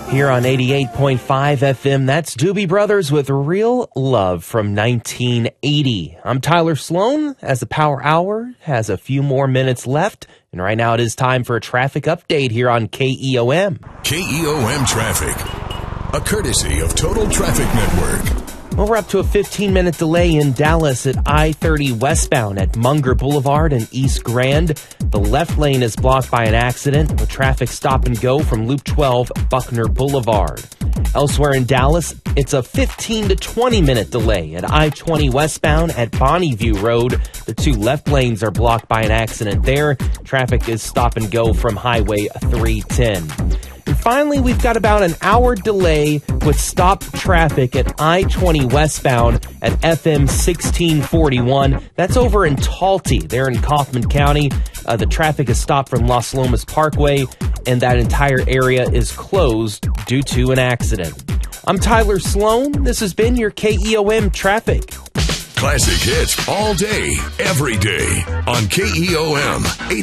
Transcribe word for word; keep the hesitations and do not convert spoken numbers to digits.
Here on eighty-eight point five F M, that's Doobie Brothers with Real Love from nineteen eighty. I'm Tyler Sloan, as the Power Hour has a few more minutes left, and right now it is time for a traffic update here on K E O M. K E O M Traffic, a courtesy of Total Traffic Network. Well, we're up to a fifteen-minute delay in Dallas at I thirty westbound at Munger Boulevard and East Grand. The left lane is blocked by an accident with traffic stop and go from Loop twelve, Buckner Boulevard. Elsewhere in Dallas, it's a fifteen to twenty-minute delay at I twenty westbound at Bonneview Road. The two left lanes are blocked by an accident there. Traffic is stop and go from Highway three ten. And finally, we've got about an hour delay with stopped traffic at I twenty westbound at F M sixteen forty-one. That's over in Talty, there in Kaufman County. Uh, the traffic is stopped from Las Lomas Parkway, and that entire area is closed due to an accident. I'm Tyler Sloan. This has been your K E O M Traffic. Classic hits all day, every day on K E O M.